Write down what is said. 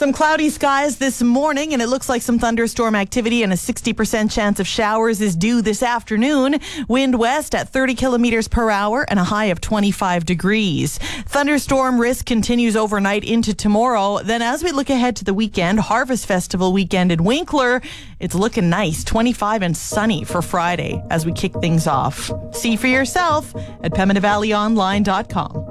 Some cloudy skies this morning, and it looks like some thunderstorm activity and a 60% chance of showers is due this afternoon. Wind west at 30 kilometers per hour and a high of 25 degrees. Thunderstorm risk continues overnight into tomorrow. Then as we look ahead to the weekend, Harvest Festival weekend in Winkler, it's looking nice, 25 and sunny for Friday as we kick things off. See for yourself at PembinaValleyOnline.com.